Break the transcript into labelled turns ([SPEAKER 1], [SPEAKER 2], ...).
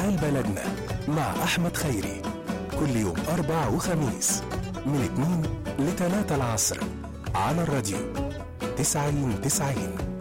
[SPEAKER 1] حال بلدنا مع أحمد خيري، كل يوم أربع وخميس من 2 ل 3 العصر على الراديو 90-90.